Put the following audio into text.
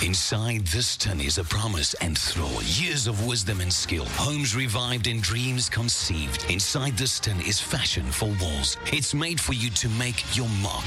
Inside this tin is a promise and throw, years of wisdom and skill, homes revived and dreams conceived. Inside this tin is fashion for walls. It's made for you to make your mark